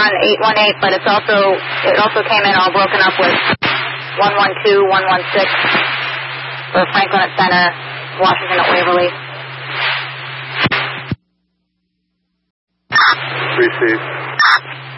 on 818, but it also came in all broken up with 112, 116 for Franklin at Center, Washington at Waverly. Receive.